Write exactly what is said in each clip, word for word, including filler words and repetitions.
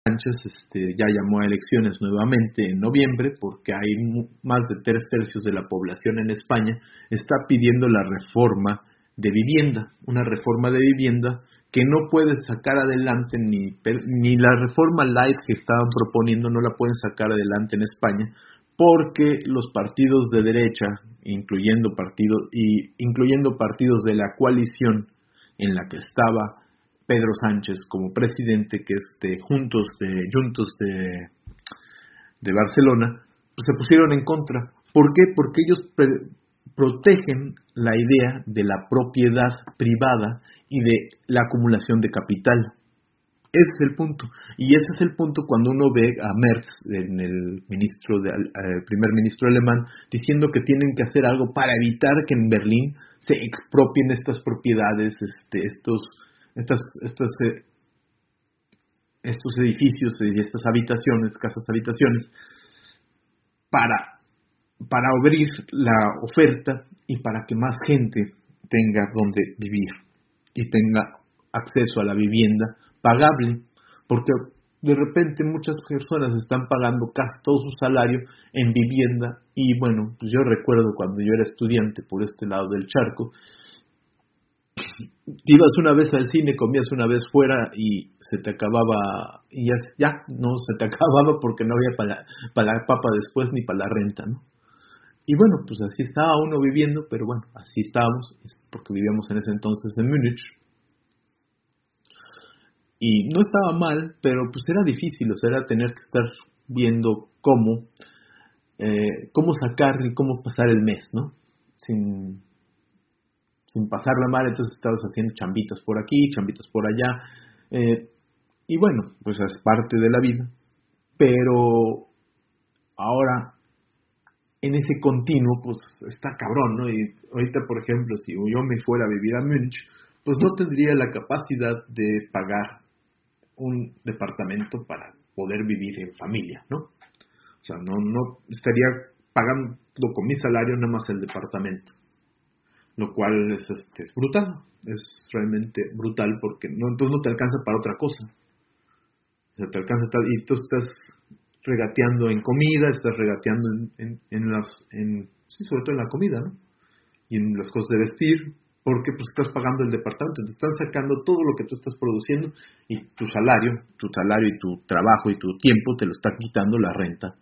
Sánchez este, ya llamó a elecciones nuevamente en noviembre porque hay más de tres tercios de la población en España está pidiendo la reforma de vivienda, una reforma de vivienda que no puede sacar adelante ni, ni la reforma light que estaban proponiendo no la pueden sacar adelante en España porque los partidos de derecha, incluyendo partidos y incluyendo partidos de la coalición en la que estaba Pedro Sánchez como presidente, que es de Juntos de Juntos de, de Barcelona, pues se pusieron en contra. ¿Por qué? Porque ellos pre- protegen la idea de la propiedad privada y de la acumulación de capital. Ese es el punto. Y ese es el punto cuando uno ve a Merz, en el ministro de, el primer ministro alemán, diciendo que tienen que hacer algo para evitar que en Berlín se expropien estas propiedades, este, estos Estas, estas, eh, estos edificios y estas habitaciones, casas habitaciones, para, para abrir la oferta y para que más gente tenga donde vivir y tenga acceso a la vivienda pagable, porque de repente muchas personas están pagando casi todo su salario en vivienda y bueno, pues yo recuerdo cuando yo era estudiante por este lado del charco, ibas una vez al cine, comías una vez fuera y se te acababa, y ya, ya no se te acababa porque no había para para la papa después ni para la renta, ¿no? Y bueno, pues así estaba uno viviendo, pero bueno, así estábamos, porque vivíamos en ese entonces en Múnich. Y no estaba mal, pero pues era difícil, o sea, era tener que estar viendo cómo, eh, cómo sacar y cómo pasar el mes, ¿no? Sin... sin pasarla mal, entonces estabas haciendo chambitas por aquí, chambitas por allá, eh, y bueno, pues es parte de la vida, pero ahora en ese continuo, pues está cabrón, ¿no? Y ahorita, por ejemplo, si yo me fuera a vivir a Múnich, pues no tendría la capacidad de pagar un departamento para poder vivir en familia, ¿no? O sea, no, no estaría pagando con mi salario nada más el departamento. Lo cual es, es, es brutal, es realmente brutal porque no, entonces no te alcanza para otra cosa. O sea, te alcanza tal, y tú estás regateando en comida, estás regateando en, en, en las, en, sí, sobre todo en la comida, ¿no? Y en las cosas de vestir, porque pues estás pagando el departamento, te están sacando todo lo que tú estás produciendo y tu salario, tu salario y tu trabajo y tu tiempo te lo está quitando la renta.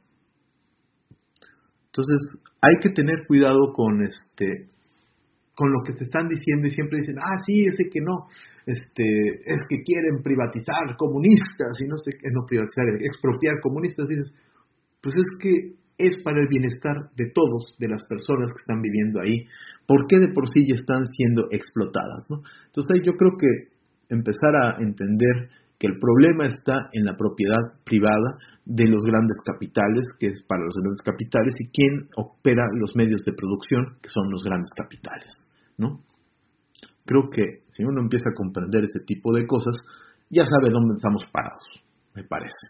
Entonces hay que tener cuidado con este con lo que te están diciendo y siempre dicen, ah, sí, ese que no, este, es que quieren privatizar comunistas y no sé qué, no privatizar, expropiar comunistas, y dices, pues es que es para el bienestar de todos, de las personas que están viviendo ahí, ¿por qué de por sí ya están siendo explotadas, ¿no? Entonces yo creo que empezar a entender que el problema está en la propiedad privada de los grandes capitales, que es para los grandes capitales, y quién opera los medios de producción, que son los grandes capitales, ¿no? Creo que si uno empieza a comprender ese tipo de cosas, ya sabe dónde estamos parados, me parece.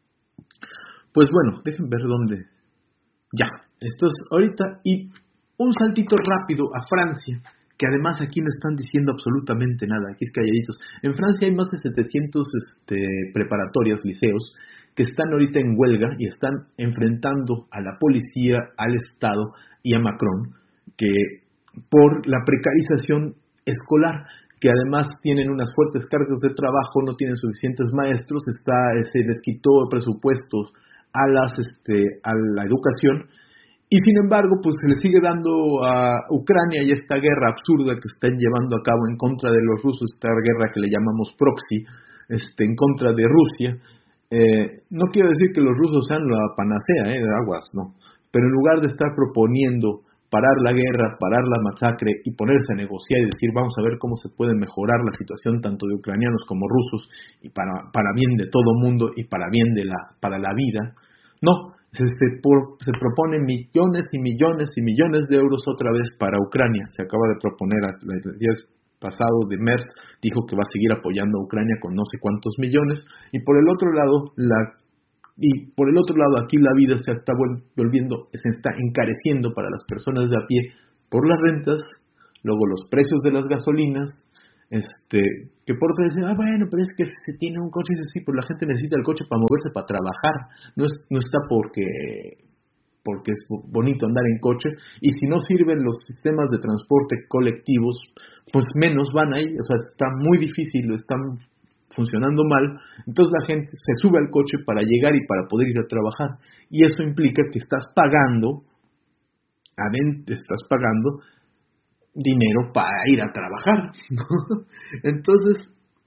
Pues bueno, dejen ver dónde. Ya, esto es ahorita, y un saltito rápido a Francia, que además aquí no están diciendo absolutamente nada, aquí es calladitos. En Francia hay más de setecientos este, preparatorias, liceos, que están ahorita en huelga y están enfrentando a la policía, al Estado y a Macron, que por la precarización escolar, que además tienen unas fuertes cargas de trabajo, no tienen suficientes maestros, está, se les quitó presupuestos a las este, a la educación, y sin embargo pues se le sigue dando a Ucrania y esta guerra absurda que están llevando a cabo en contra de los rusos, esta guerra que le llamamos proxy, este, en contra de Rusia. Eh, no quiero decir que los rusos sean la panacea, eh, de aguas, no, pero en lugar de estar proponiendo parar la guerra, parar la masacre y ponerse a negociar y decir vamos a ver cómo se puede mejorar la situación tanto de ucranianos como rusos y para, para bien de todo mundo y para bien de la, para la vida, no, se, se, por, se proponen millones y millones y millones de euros otra vez para Ucrania. Se acaba de proponer el día pasado de Merz, dijo que va a seguir apoyando a Ucrania con no sé cuántos millones, y por el otro lado la Y por el otro lado, aquí la vida se está volviendo, se está encareciendo para las personas de a pie por las rentas, luego los precios de las gasolinas, Este, que por otro dicen, ah, bueno, pero es que se tiene un coche, y dice, sí, pero la gente necesita el coche para moverse, para trabajar, no es, no está porque, porque es bonito andar en coche, y si no sirven los sistemas de transporte colectivos, pues menos van ahí, o sea, está muy difícil, lo están funcionando mal, entonces la gente se sube al coche para llegar y para poder ir a trabajar, y eso implica que estás pagando, estás pagando dinero para ir a trabajar, ¿no? Entonces,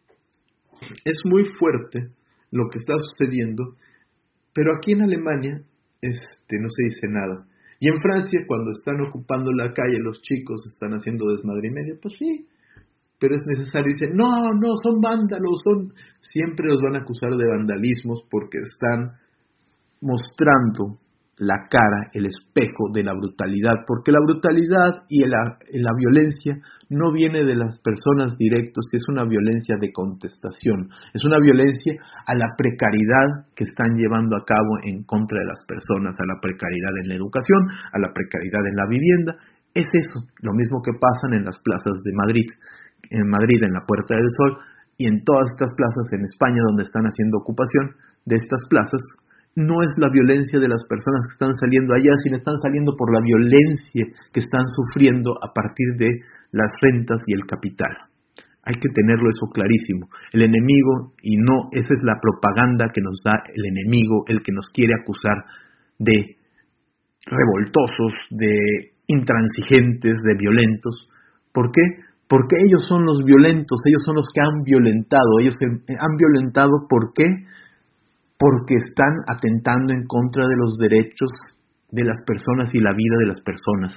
es muy fuerte lo que está sucediendo, pero aquí en Alemania este, no se dice nada. Y en Francia, cuando están ocupando la calle, los chicos están haciendo desmadre y medio, pues sí, pero es necesario. Dicen, no, no, son vándalos, son... Siempre los van a acusar de vandalismos porque están mostrando la cara, el espejo de la brutalidad, porque la brutalidad y la, la violencia no viene de las personas directos, es una violencia de contestación, es una violencia a la precariedad que están llevando a cabo en contra de las personas, a la precariedad en la educación, a la precariedad en la vivienda. Es eso, lo mismo que pasan en las plazas de Madrid, en Madrid, en la Puerta del Sol, y en todas estas plazas en España donde están haciendo ocupación de estas plazas. No es la violencia de las personas que están saliendo allá, sino están saliendo por la violencia que están sufriendo a partir de las rentas y el capital. Hay que tenerlo eso clarísimo. El enemigo, y no, esa es la propaganda que nos da el enemigo, el que nos quiere acusar de revoltosos, de intransigentes, de violentos. ¿Por qué? Porque ellos son los violentos, ellos son los que han violentado, ellos han violentado, ¿por qué? Porque están atentando en contra de los derechos de las personas y la vida de las personas.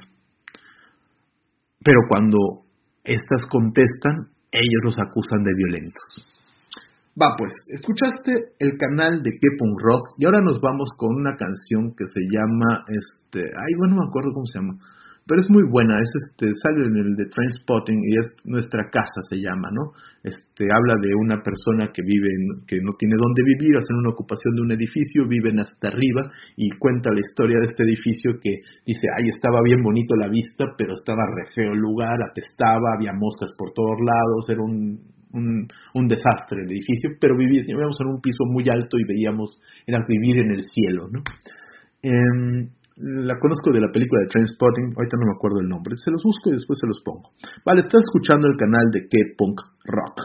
Pero cuando éstas contestan, ellos los acusan de violentos. Va pues, escuchaste el canal de K-Punk Rock y ahora nos vamos con una canción que se llama, este, ay, bueno, no me acuerdo cómo se llama, pero es muy buena, es este, sale en el de Trainspotting y es Nuestra Casa se llama, ¿no? Este, habla de una persona que vive, en, que no tiene dónde vivir, hacen una ocupación de un edificio, viven hasta arriba y cuenta la historia de este edificio que dice, ay, estaba bien bonito la vista, pero estaba re feo el lugar, apestaba, había moscas por todos lados, era un, un, un desastre el edificio, pero vivíamos en un piso muy alto y veíamos, era vivir en el cielo, ¿no? Eh, La conozco de la película de Trainspotting, ahorita no me acuerdo el nombre, se los busco y después se los pongo. Vale, estás escuchando el canal de K-Punk Rock.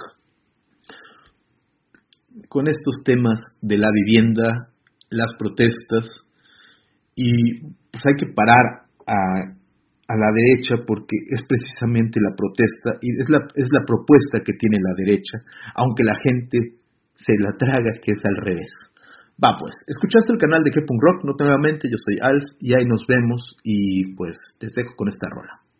Con estos temas de la vivienda, las protestas, y pues hay que parar a, a la derecha porque es precisamente la protesta, y es la, es la propuesta que tiene la derecha, aunque la gente se la traga que es al revés. Va pues, escuchaste el canal de K-Punk Rock, no nuevamente, yo soy Alf y ahí nos vemos y pues te dejo con esta rola.